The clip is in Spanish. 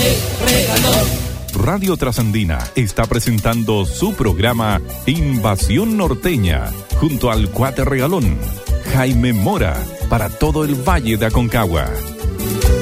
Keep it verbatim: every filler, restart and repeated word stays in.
Regalón. Radio Trasandina está presentando su programa Invasión Norteña junto al Cuate Regalón, Jaime Mora, para todo el Valle de Aconcagua.